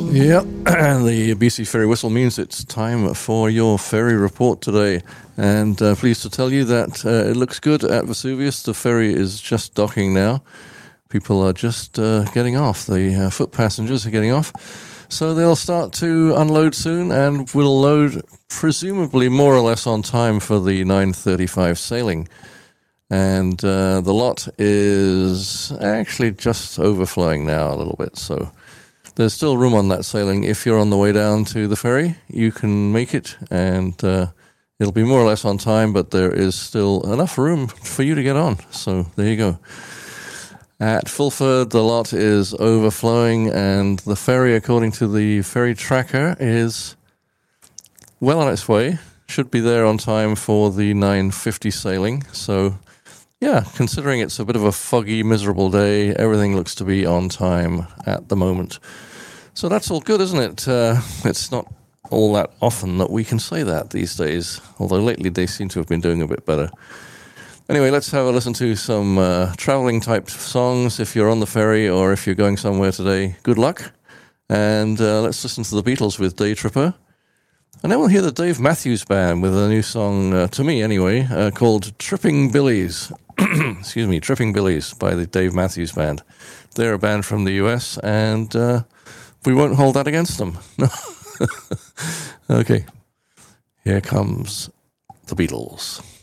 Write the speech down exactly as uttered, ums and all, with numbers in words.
Yep, the B C Ferry whistle means it's time for your ferry report today. And uh, pleased to tell you that uh, it looks good at Vesuvius. The ferry is just docking now. People are just uh, getting off. The uh, foot passengers are getting off. So they'll start to unload soon and will load presumably more or less on time for the nine thirty-five sailing. And uh, the lot is actually just overflowing now a little bit, so there's still room on that sailing. If you're on the way down to the ferry, you can make it, and uh, it'll be more or less on time, but there is still enough room for you to get on. So there you go. At Fulford, the lot is overflowing, and the ferry, according to the ferry tracker, is well on its way. Should be there on time for the nine fifty sailing. So, yeah, considering it's a bit of a foggy, miserable day, everything looks to be on time at the moment. So that's all good, isn't it? Uh, it's not all that often that we can say that these days, although lately they seem to have been doing a bit better. Anyway, let's have a listen to some uh, traveling type songs. If you're on the ferry or if you're going somewhere today, good luck. And uh, let's listen to the Beatles with Day Tripper. And then we'll hear the Dave Matthews Band with a new song, uh, to me anyway, uh, called Tripping Billies. Excuse me, Tripping Billies by the Dave Matthews Band. They're a band from the U S, and uh, we won't hold that against them. Okay, here comes the Beatles.